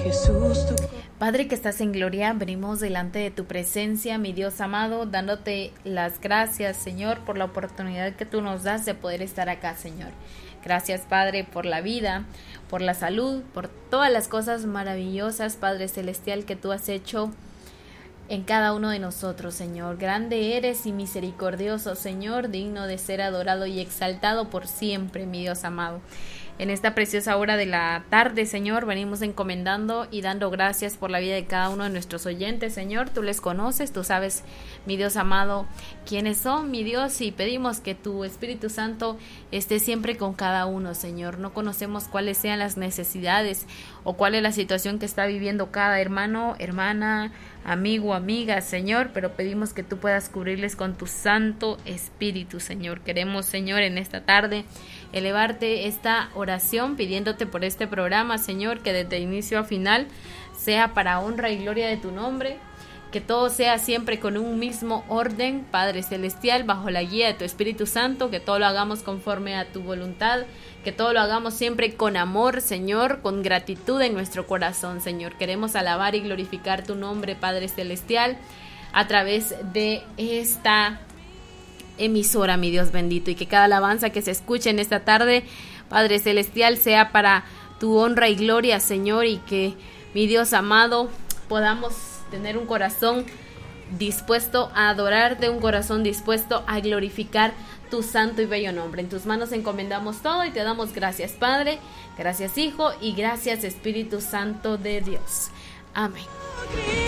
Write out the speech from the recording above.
Jesús, tu... Padre que estás en gloria, venimos delante de tu presencia, mi Dios amado, dándote las gracias, Señor, por la oportunidad que tú nos das de poder estar acá, Señor. Gracias, Padre, por la vida, por la salud, por todas las cosas maravillosas, Padre Celestial, que tú has hecho en cada uno de nosotros, Señor. Grande eres y misericordioso, Señor, digno de ser adorado y exaltado por siempre, mi Dios amado. En esta preciosa hora de la tarde, Señor, venimos encomendando y dando gracias por la vida de cada uno de nuestros oyentes, Señor. Tú les conoces, tú sabes, mi Dios amado, quiénes son, mi Dios, y pedimos que tu Espíritu Santo esté siempre con cada uno, Señor. No conocemos cuáles sean las necesidades o cuál es la situación que está viviendo cada hermano, hermana, amigo, amiga, Señor, pero pedimos que tú puedas cubrirles con tu Santo Espíritu, Señor. Queremos, Señor, en esta tarde elevarte esta oración pidiéndote por este programa, Señor, que desde inicio a final sea para honra y gloria de tu nombre, que todo sea siempre con un mismo orden, Padre Celestial, bajo la guía de tu Espíritu Santo, que todo lo hagamos conforme a tu voluntad, que todo lo hagamos siempre con amor, Señor, con gratitud en nuestro corazón, Señor. Queremos alabar y glorificar tu nombre, Padre Celestial, a través de esta emisora, mi Dios bendito, y que cada alabanza que se escuche en esta tarde, Padre Celestial, sea para tu honra y gloria, Señor, y que, mi Dios amado, podamos tener un corazón dispuesto a adorarte, un corazón dispuesto a glorificar tu santo y bello nombre. En tus manos encomendamos todo y te damos gracias, Padre, gracias, Hijo, y gracias, Espíritu Santo de Dios. Amén.